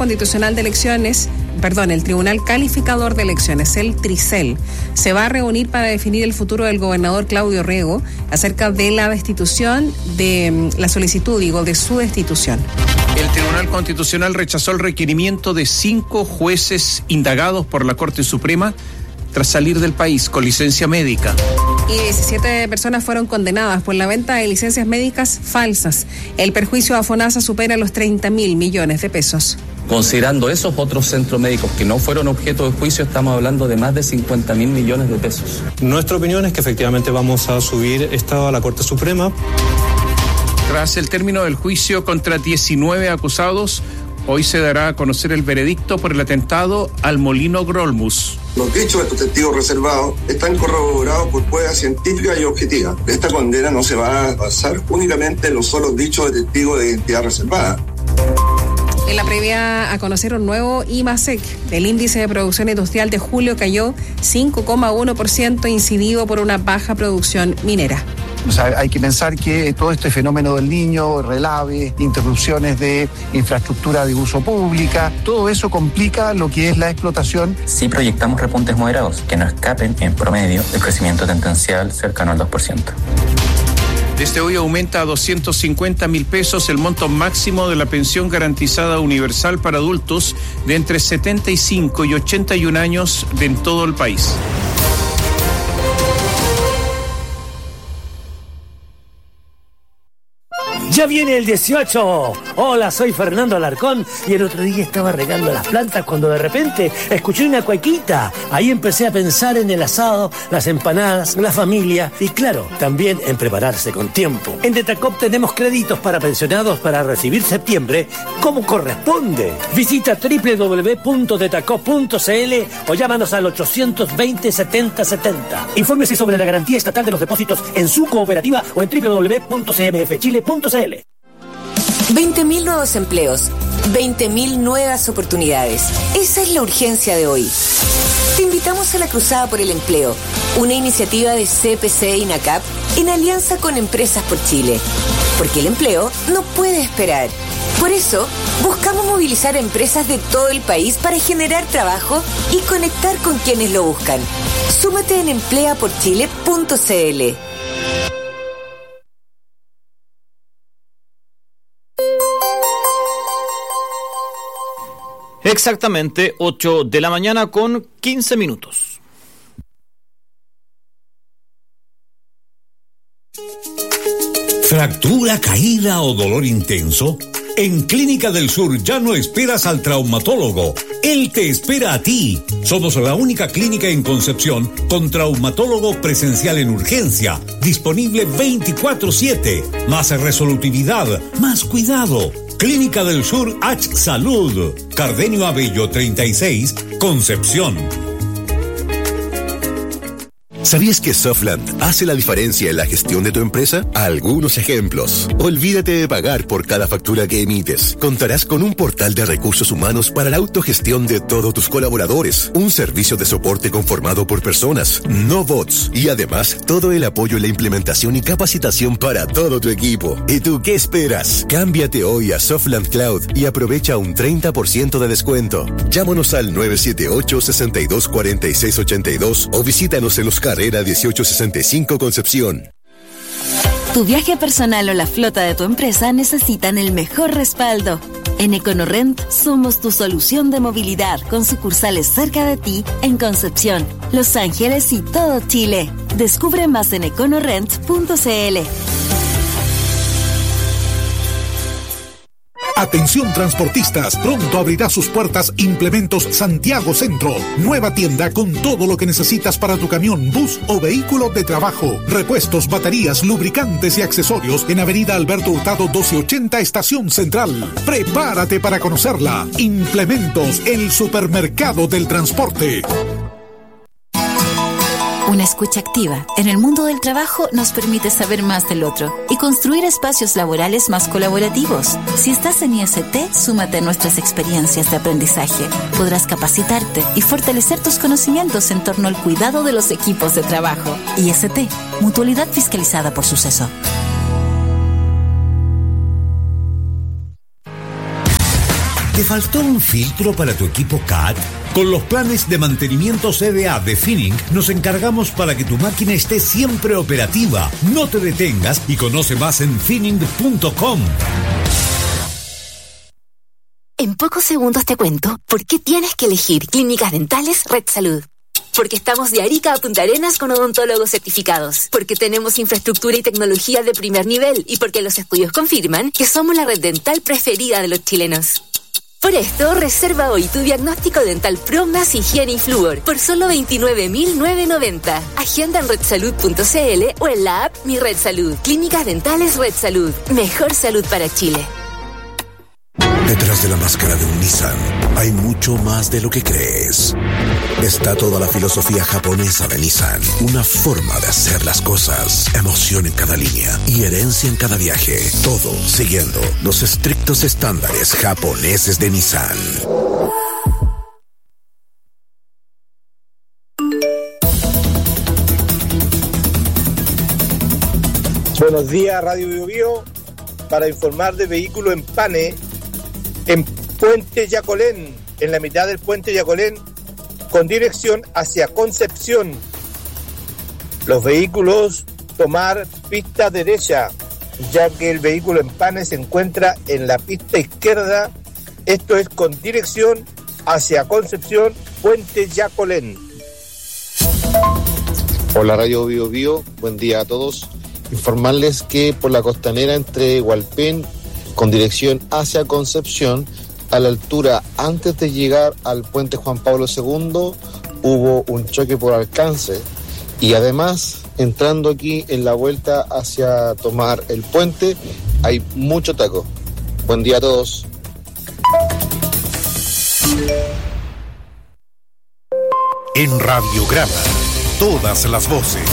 Calificador de Elecciones, el TRICEL, se va a reunir para definir el futuro del gobernador Claudio Rego acerca de la destitución, de la solicitud, de su destitución. El Tribunal Constitucional rechazó el requerimiento de 5 jueces indagados por la Corte Suprema tras salir del país con licencia médica. Y 17 personas fueron condenadas por la venta de licencias médicas falsas. El perjuicio a FONASA supera los 30.000 millones de pesos. Considerando esos otros centros médicos que no fueron objeto de juicio, estamos hablando de más de 50.000 millones de pesos. Nuestra opinión es que efectivamente vamos a subir esto a la Corte Suprema. Tras el término del juicio contra 19 acusados, hoy se dará a conocer el veredicto por el atentado al Molino Grolmus. Los dichos de estos testigos reservados están corroborados por pruebas científicas y objetivas. Esta condena no se va a basar únicamente en los solos dichos de testigos de identidad reservada. En la previa a conocer un nuevo IMASEC, el índice de producción industrial de julio cayó 5,1%, incidido por una baja producción minera. O sea, hay que pensar que todo este fenómeno del Niño, relave, interrupciones de infraestructura de uso pública, todo eso complica lo que es la explotación. Sí proyectamos repuntes moderados que no escapen en promedio el crecimiento tendencial cercano al 2%. Desde hoy aumenta a 250.000 pesos el monto máximo de la pensión garantizada universal para adultos de entre 75 y 81 años en todo el país. ¡Ya viene el 18! Hola, soy Fernando Alarcón y el otro día estaba regando las plantas cuando de repente escuché una cuequita. Ahí empecé a pensar en el asado, las empanadas, la familia y claro, también en prepararse con tiempo. En Detacop tenemos créditos para pensionados para recibir septiembre como corresponde. Visita www.detacop.cl o llámanos al 820-7070. Infórmese sobre la garantía estatal de los depósitos en su cooperativa o en www.cmfchile.cl. 20.000 nuevos empleos, 20.000 nuevas oportunidades. Esa es la urgencia de hoy. Te invitamos a la Cruzada por el Empleo, una iniciativa de CPC e INACAP en alianza con Empresas por Chile. Porque el empleo no puede esperar. Por eso, buscamos movilizar a empresas de todo el país para generar trabajo y conectar con quienes lo buscan. Súmate en empleaporchile.cl. Exactamente 8 de la mañana con 15 minutos. ¿Fractura, caída o dolor intenso? En Clínica del Sur ya no esperas al traumatólogo. Él te espera a ti. Somos la única clínica en Concepción con traumatólogo presencial en urgencia, disponible 24/7. Más resolutividad, más cuidado. Clínica del Sur H Salud. Cardenio Abello 36, Concepción. ¿Sabías que Softland hace la diferencia en la gestión de tu empresa? Algunos ejemplos. Olvídate de pagar por cada factura que emites. Contarás con un portal de recursos humanos para la autogestión de todos tus colaboradores. Un servicio de soporte conformado por personas, no bots. Y además, todo el apoyo en la implementación y capacitación para todo tu equipo. ¿Y tú qué esperas? Cámbiate hoy a Softland Cloud y aprovecha un 30% de descuento. Llámanos al 978-624682 o visítanos en los Carrera 1865 Concepción. Tu viaje personal o la flota de tu empresa necesitan el mejor respaldo. En EconoRent somos tu solución de movilidad con sucursales cerca de ti en Concepción, Los Ángeles y todo Chile. Descubre más en econorent.cl. Atención transportistas, pronto abrirá sus puertas Implementos Santiago Centro. Nueva tienda con todo lo que necesitas para tu camión, bus o vehículo de trabajo. Repuestos, baterías, lubricantes y accesorios en Avenida Alberto Hurtado 1280, Estación Central. Prepárate para conocerla. Implementos, el supermercado del transporte. Una escucha activa en el mundo del trabajo nos permite saber más del otro y construir espacios laborales más colaborativos. Si estás en IST, súmate a nuestras experiencias de aprendizaje. Podrás capacitarte y fortalecer tus conocimientos en torno al cuidado de los equipos de trabajo. IST, Mutualidad Fiscalizada por Suceso. ¿Te faltó un filtro para tu equipo CAT? Con los planes de mantenimiento CDA de Finning nos encargamos para que tu máquina esté siempre operativa. No te detengas y conoce más en finning.com. En pocos segundos te cuento por qué tienes que elegir Clínicas Dentales Red Salud. Porque estamos de Arica a Punta Arenas con odontólogos certificados. Porque tenemos infraestructura y tecnología de primer nivel. Y porque los estudios confirman que somos la red dental preferida de los chilenos. Por esto, reserva hoy tu diagnóstico dental Pro más higiene y flúor por solo 29.990. Agenda en redsalud.cl o en la app Mi Red Salud. Clínicas Dentales Red Salud. Mejor salud para Chile. Detrás de la máscara de un Nissan hay mucho más de lo que crees. Está toda la filosofía japonesa de Nissan, una forma de hacer las cosas, emoción en cada línea y herencia en cada viaje, todo siguiendo los estrictos estándares japoneses de Nissan. Buenos días, Radio Bio Bio, para informar de vehículo en Pane, en Puente Yacolén, en la mitad del Puente Yacolén, con dirección hacia Concepción. Los vehículos tomar pista derecha, ya que el vehículo en Pane se encuentra en la pista izquierda, esto es con dirección hacia Concepción, Puente Yacolén. Hola Radio Bio Bio, buen día a todos. Informarles que por la costanera entre Hualpén con dirección hacia Concepción, a la altura antes de llegar al puente Juan Pablo II, hubo un choque por alcance y además entrando aquí en la vuelta hacia tomar el puente hay mucho taco. Buen día a todos. En Radiograma, todas las voces.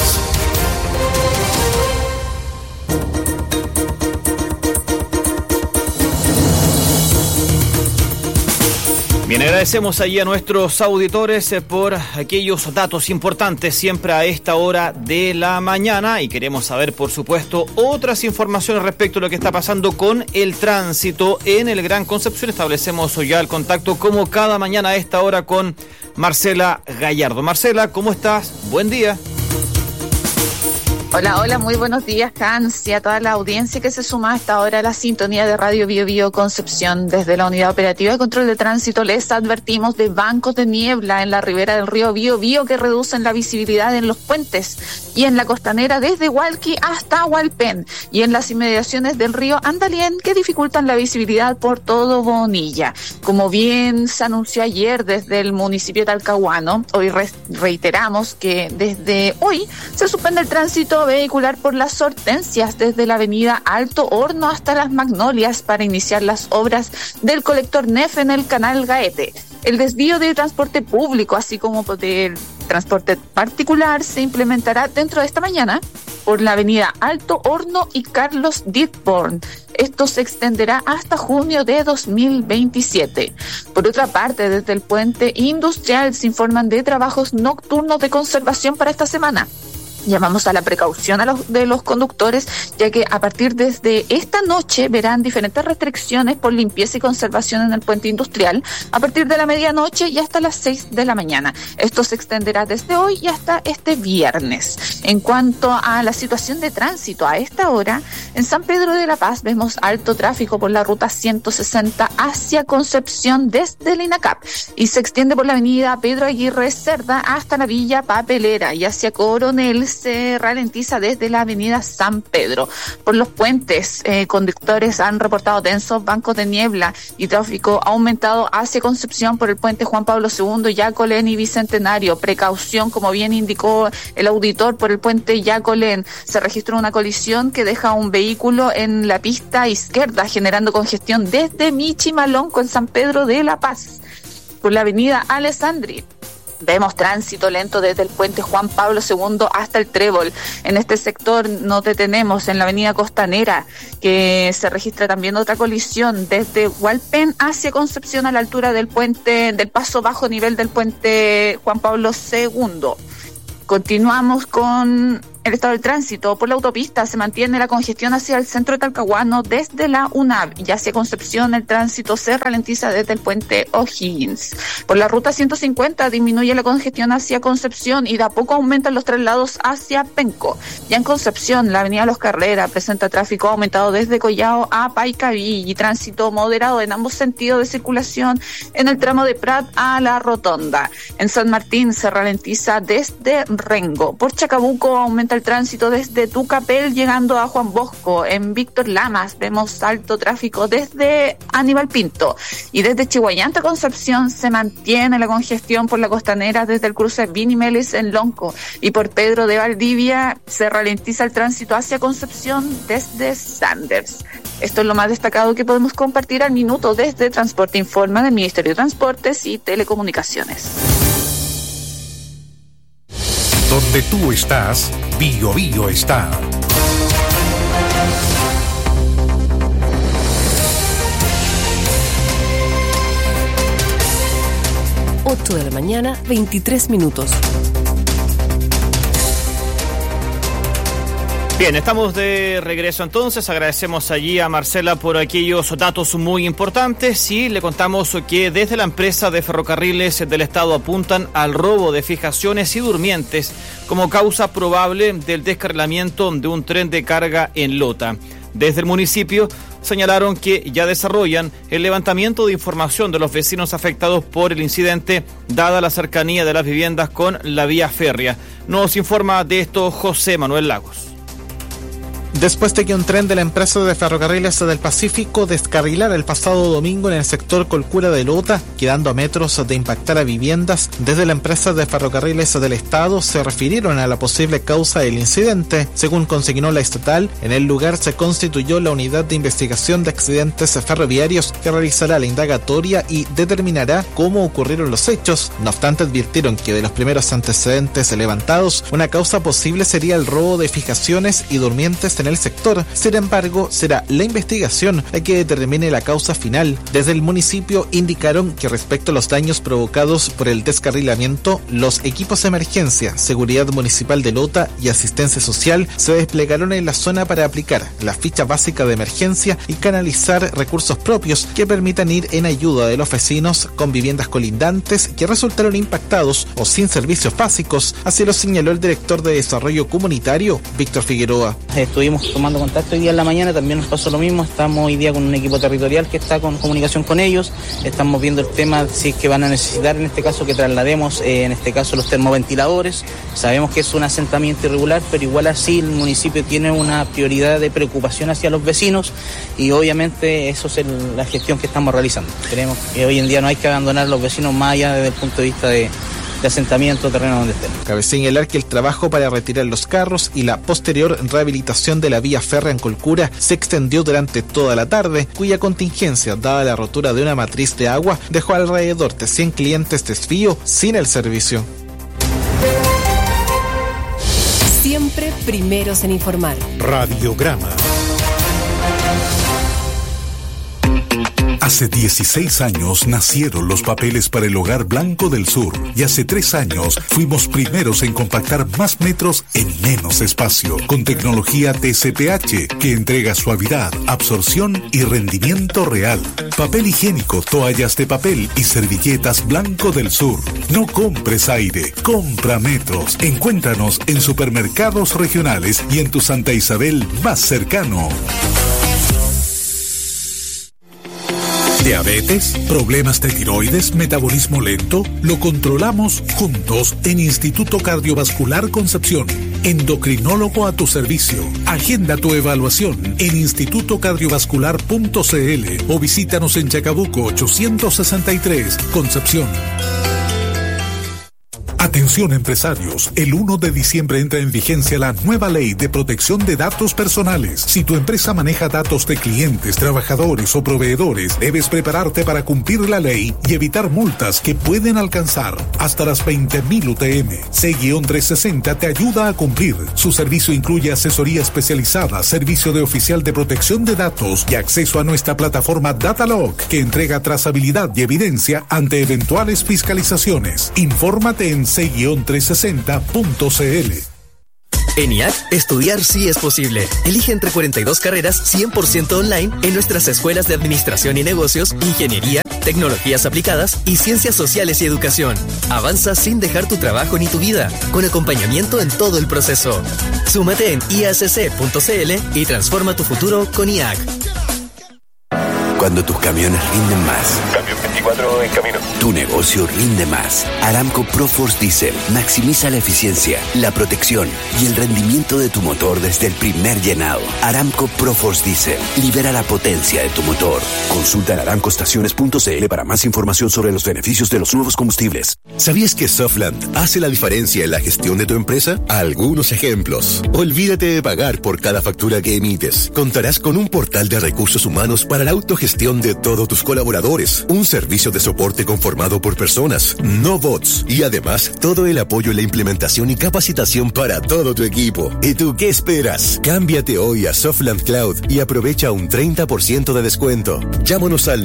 Bien, agradecemos allí a nuestros auditores por aquellos datos importantes siempre a esta hora de la mañana y queremos saber, por supuesto, otras informaciones respecto a lo que está pasando con el tránsito en el Gran Concepción. Establecemos ya el contacto como cada mañana a esta hora con Marcela Gallardo. Marcela, ¿cómo estás? Buen día. Hola, muy buenos días, Hans, y a toda la audiencia que se suma a esta hora a la sintonía de Radio Bio Bio Concepción. Desde la Unidad Operativa de Control de Tránsito les advertimos de bancos de niebla en la ribera del río Bio Bio que reducen la visibilidad en los puentes y en la costanera desde Hualqui hasta Hualpén y en las inmediaciones del río Andalién que dificultan la visibilidad por todo Bonilla. Como bien se anunció ayer desde el municipio de Talcahuano, hoy reiteramos que desde hoy se suspende el tránsito fluido vehicular por las Hortensias desde la avenida Alto Horno hasta las Magnolias para iniciar las obras del colector NEF en el canal Gaete. El desvío de transporte público, así como del transporte particular, se implementará dentro de esta mañana por la avenida Alto Horno y Carlos Dittborn. Esto se extenderá hasta junio de 2027. Por otra parte, desde el puente industrial se informan de trabajos nocturnos de conservación para esta semana. Llamamos a la precaución de los conductores, ya que a partir desde esta noche verán diferentes restricciones por limpieza y conservación en el puente industrial a partir de la medianoche y hasta las 6 de la mañana. Esto se extenderá desde hoy y hasta este viernes. En cuanto a la situación de tránsito, a esta hora, en San Pedro de la Paz vemos alto tráfico por la ruta 160 hacia Concepción desde el INACAP y se extiende por la avenida Pedro Aguirre Cerda hasta la Villa Papelera, y hacia Coronel se ralentiza desde la avenida San Pedro. Por los puentes, conductores han reportado densos bancos de niebla y tráfico aumentado hacia Concepción por el puente Juan Pablo II, Yacolén y Bicentenario. Precaución, como bien indicó el auditor, por el puente Yacolén. Se registró una colisión que deja un vehículo en la pista izquierda, generando congestión desde Michimalonco en San Pedro de la Paz. Por la avenida Alessandri vemos tránsito lento desde el puente Juan Pablo II hasta el Trébol. En este sector nos detenemos en la avenida Costanera, que se registra también otra colisión desde Hualpén hacia Concepción a la altura del puente, del paso bajo nivel del puente Juan Pablo II. Continuamos con el estado del tránsito. Por la autopista se mantiene la congestión hacia el centro de Talcahuano desde la UNAV, y hacia Concepción el tránsito se ralentiza desde el puente O'Higgins. Por la ruta 150 disminuye la congestión hacia Concepción y de a poco aumentan los traslados hacia Penco. Ya en Concepción, la avenida Los Carreras presenta tráfico aumentado desde Collao a Paicaví y tránsito moderado en ambos sentidos de circulación en el tramo de Prat a la Rotonda. En San Martín se ralentiza desde Rengo. Por Chacabuco aumenta el tránsito desde Tucapel llegando a Juan Bosco. En Víctor Lamas vemos alto tráfico desde Aníbal Pinto, y desde Chihuayante a Concepción se mantiene la congestión por la costanera desde el cruce Vini Melis en Lonco, y por Pedro de Valdivia se ralentiza el tránsito hacia Concepción desde Sanders. Esto es lo más destacado que podemos compartir al minuto desde Transporte Informa del Ministerio de Transportes y Telecomunicaciones. Donde tú estás, Bio Bio está. Ocho de la mañana, 23 minutos. Bien, estamos de regreso entonces. Agradecemos allí a Marcela por aquellos datos muy importantes y le contamos que desde la empresa de ferrocarriles del Estado apuntan al robo de fijaciones y durmientes como causa probable del descarrilamiento de un tren de carga en Lota. Desde el municipio señalaron que ya desarrollan el levantamiento de información de los vecinos afectados por el incidente, dada la cercanía de las viviendas con la vía férrea. Nos informa de esto José Manuel Lagos. Después de que un tren de la empresa de ferrocarriles del Pacífico descarrilara el pasado domingo en el sector Colcura de Lota, quedando a metros de impactar a viviendas, desde la empresa de ferrocarriles del Estado se refirieron a la posible causa del incidente. Según consignó la estatal, en el lugar se constituyó la unidad de investigación de accidentes ferroviarios que realizará la indagatoria y determinará cómo ocurrieron los hechos. No obstante, advirtieron que de los primeros antecedentes levantados, una causa posible sería el robo de fijaciones y durmientes en el sector. Sin embargo, será la investigación la que determine la causa final. Desde el municipio indicaron que respecto a los daños provocados por el descarrilamiento, los equipos de emergencia, seguridad municipal de Lota y asistencia social se desplegaron en la zona para aplicar la ficha básica de emergencia y canalizar recursos propios que permitan ir en ayuda de los vecinos con viviendas colindantes que resultaron impactados o sin servicios básicos. Así lo señaló el director de Desarrollo Comunitario, Víctor Figueroa. Estuvimos tomando contacto hoy día en la mañana, también nos pasó lo mismo. Estamos hoy día con un equipo territorial que está con comunicación con ellos. Estamos viendo el tema, si es que van a necesitar en este caso que traslademos, en este caso los termoventiladores. Sabemos que es un asentamiento irregular, pero igual así el municipio tiene una prioridad de preocupación hacia los vecinos y obviamente eso es la gestión que estamos realizando. Creemos que hoy en día no hay que abandonar a los vecinos más allá desde el punto de vista de asentamiento, terreno donde estén. Cabe señalar que el trabajo para retirar los carros y la posterior rehabilitación de la vía férrea en Colcura se extendió durante toda la tarde, cuya contingencia, dada la rotura de una matriz de agua, dejó alrededor de 100 clientes desvío sin el servicio. Siempre primeros en informar. Radiograma. Hace 16 años nacieron los papeles para el Hogar Blanco del Sur y hace 3 años fuimos primeros en compactar más metros en menos espacio con tecnología TCPH que entrega suavidad, absorción y rendimiento real. Papel higiénico, toallas de papel y servilletas Blanco del Sur. No compres aire, compra metros. Encuéntranos en supermercados regionales y en tu Santa Isabel más cercano. ¿Diabetes? ¿Problemas de tiroides? ¿Metabolismo lento? Lo controlamos juntos en Instituto Cardiovascular Concepción. Endocrinólogo a tu servicio. Agenda tu evaluación en institutocardiovascular.cl o visítanos en Chacabuco 863, Concepción. Atención empresarios, el 1 de diciembre entra en vigencia la nueva ley de protección de datos personales. Si tu empresa maneja datos de clientes, trabajadores o proveedores, debes prepararte para cumplir la ley y evitar multas que pueden alcanzar hasta las 20.000 UTM. C-360 te ayuda a cumplir. Su servicio incluye asesoría especializada, servicio de oficial de protección de datos y acceso a nuestra plataforma Datalog, que entrega trazabilidad y evidencia ante eventuales fiscalizaciones. Infórmate en c-360.cl. En IAC, estudiar sí es posible. Elige entre 42 carreras 100% online en nuestras escuelas de Administración y Negocios, Ingeniería, Tecnologías Aplicadas y Ciencias Sociales y Educación. Avanza sin dejar tu trabajo ni tu vida, con acompañamiento en todo el proceso. Súmate en iacc.cl y transforma tu futuro con IAC. Cuando tus camiones rinden más. Camión 24 en camino. Tu negocio rinde más. Aramco ProForce Diesel maximiza la eficiencia, la protección y el rendimiento de tu motor desde el primer llenado. Aramco ProForce Diesel libera la potencia de tu motor. Consulta en aramcoestaciones.cl para más información sobre los beneficios de los nuevos combustibles. ¿Sabías que Softland hace la diferencia en la gestión de tu empresa? Algunos ejemplos. Olvídate de pagar por cada factura que emites. Contarás con un portal de recursos humanos para la autogestión de todos tus colaboradores, un servicio de soporte conformado por personas, no bots, y además todo el apoyo en la implementación y capacitación para todo tu equipo. ¿Y tú qué esperas? Cámbiate hoy a Softland Cloud y aprovecha un 30% de descuento. Llámanos al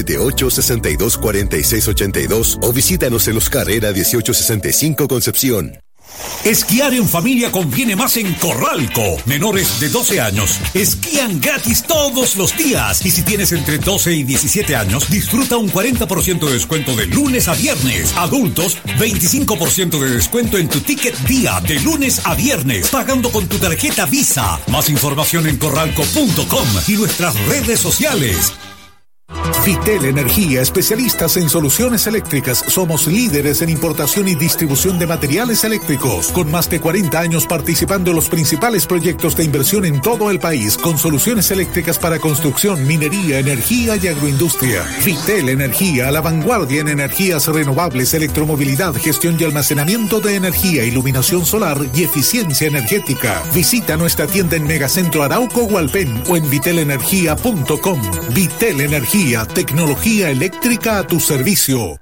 978-624682 o visítanos en Los Carrera 1865 Concepción. Esquiar en familia conviene más en Corralco. Menores de 12 años esquían gratis todos los días. Y si tienes entre 12 y 17 años, disfruta un 40% de descuento de lunes a viernes. Adultos, 25% de descuento en tu ticket día de lunes a viernes, pagando con tu tarjeta Visa. Más información en corralco.com y nuestras redes sociales. Vitel Energía, especialistas en soluciones eléctricas. Somos líderes en importación y distribución de materiales eléctricos, con más de 40 años participando en los principales proyectos de inversión en todo el país, con soluciones eléctricas para construcción, minería, energía y agroindustria. Vitel Energía, a la vanguardia en energías renovables, electromovilidad, gestión y almacenamiento de energía, iluminación solar y eficiencia energética. Visita nuestra tienda en Megacentro Arauco Hualpén o en vitelenergia.com. Vitel Energía, tecnología eléctrica a tu servicio.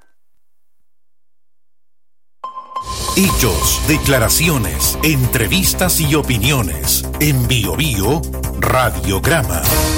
Hechos, declaraciones, entrevistas y opiniones. En Bio Bio, Radiograma.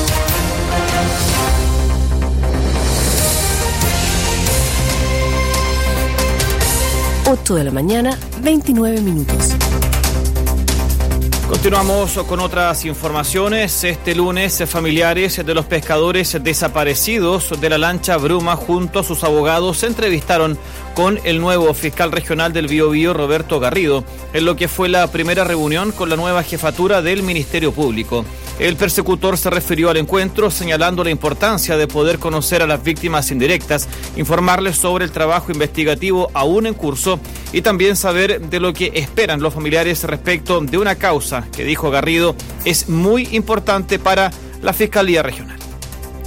8 de la mañana, 29 minutos. Continuamos con otras informaciones. Este lunes, familiares de los pescadores desaparecidos de la lancha Bruma junto a sus abogados se entrevistaron con el nuevo fiscal regional del Biobío, Roberto Garrido, en lo que fue la primera reunión con la nueva jefatura del Ministerio Público. El persecutor se refirió al encuentro señalando la importancia de poder conocer a las víctimas indirectas, informarles sobre el trabajo investigativo aún en curso y también saber de lo que esperan los familiares respecto de una causa que, dijo Garrido, es muy importante para la Fiscalía Regional.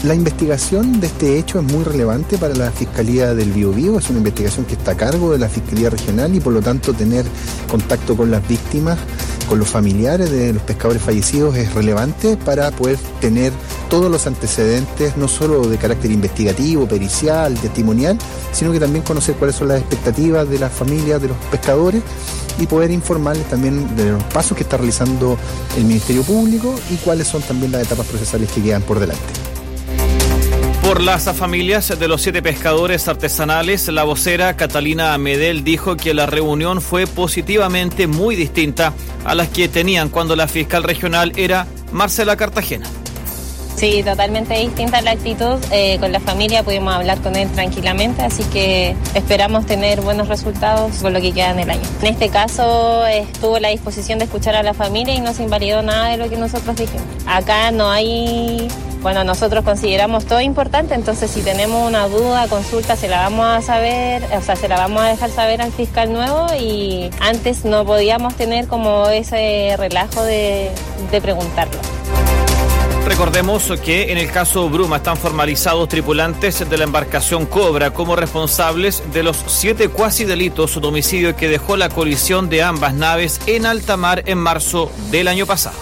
La investigación de este hecho es muy relevante para la Fiscalía del Biobío, es una investigación que está a cargo de la Fiscalía Regional y por lo tanto tener contacto con las víctimas, con los familiares de los pescadores fallecidos es relevante para poder tener todos los antecedentes, no solo de carácter investigativo, pericial, testimonial, sino que también conocer cuáles son las expectativas de las familias de los pescadores y poder informarles también de los pasos que está realizando el Ministerio Público y cuáles son también las etapas procesales que quedan por delante. Por las familias de los 7 pescadores artesanales, la vocera Catalina Medel dijo que la reunión fue positivamente muy distinta a las que tenían cuando la fiscal regional era Marcela Cartagena. Sí, totalmente distinta la actitud. Con la familia pudimos hablar con él tranquilamente, así que esperamos tener buenos resultados con lo que queda en el año. En este caso estuvo la disposición de escuchar a la familia y no se invalidó nada de lo que nosotros dijimos. Acá no hay... Bueno, nosotros consideramos todo importante, entonces si tenemos una duda, consulta, se la vamos a saber, se la vamos a dejar saber al fiscal nuevo y antes no podíamos tener como ese relajo de preguntarlo. Recordemos que en el caso Bruma están formalizados tripulantes de la embarcación Cobra como responsables de los 7 cuasi delitos de homicidio que dejó la colisión de ambas naves en alta mar en marzo del año pasado.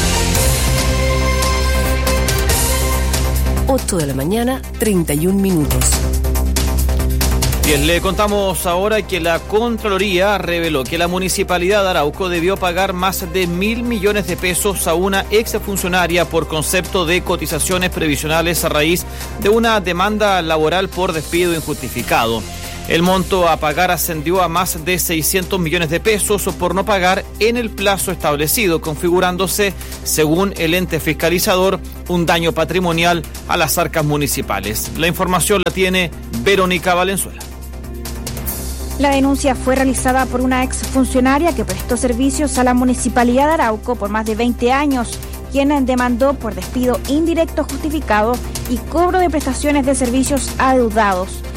8 de la mañana, 31 minutos. Bien, le contamos ahora que la Contraloría reveló que la Municipalidad de Arauco debió pagar más de 1.000 millones de pesos a una exfuncionaria por concepto de cotizaciones previsionales a raíz de una demanda laboral por despido injustificado. El monto a pagar ascendió a más de 600 millones de pesos por no pagar en el plazo establecido, configurándose, según el ente fiscalizador, un daño patrimonial a las arcas municipales. La información la tiene Verónica Valenzuela. La denuncia fue realizada por una exfuncionaria que prestó servicios a la Municipalidad de Arauco por más de 20 años, quien demandó por despido indirecto justificado y cobro de prestaciones de servicios adeudados.